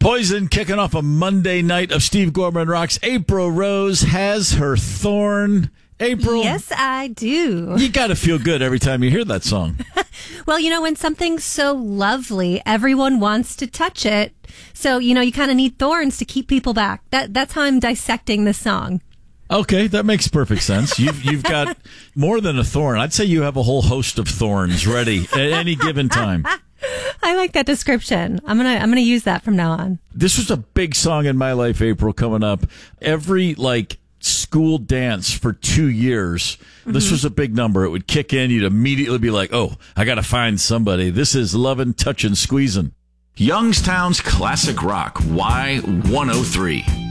Poison kicking off a Monday night of Steve Gorman Rocks. April Rose has her thorn. April? Yes, I do. You got to feel good every time you hear that song. Well, when something's so lovely, everyone wants to touch it. So, you kind of need thorns to keep people back. That's how I'm dissecting this song. Okay, that makes perfect sense. You've got more than a thorn. I'd say you have a whole host of thorns ready at any given time. I like that description. I'm gonna use that from now on. This was a big song in my life, April, coming up. Every school dance for 2 years. This was a big number. It would kick in. You'd immediately be like, oh, I got to find somebody. This is Lovin', Touchin', Squeezin'. Youngstown's Classic Rock, Y103.